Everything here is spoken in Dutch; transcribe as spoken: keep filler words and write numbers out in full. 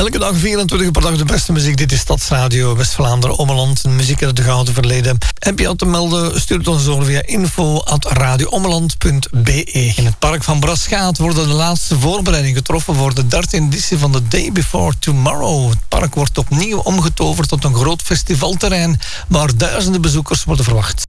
Elke dag vierentwintig per dag de beste muziek. Dit is Stadsradio West-Vlaanderen, Ommeland. Muziek uit het gouden verleden. Heb je aan te melden? Stuur het ons door via info at radioommeland punt b e. In het park van Braschaat worden de laatste voorbereidingen getroffen voor de dertiende editie van The Day Before Tomorrow. Het park wordt opnieuw omgetoverd tot een groot festivalterrein waar duizenden bezoekers worden verwacht.